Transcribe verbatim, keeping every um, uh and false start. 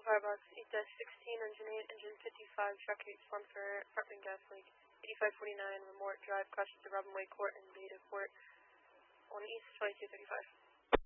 Firebox, eight dash sixteen, Engine eight, Engine fifty-five, Track eight, Spawn for apartment gas leak, eighty-five forty-nine, Remort Drive, crashed to Robin Way Court and Beta Court, on East, twenty-two thirty-five.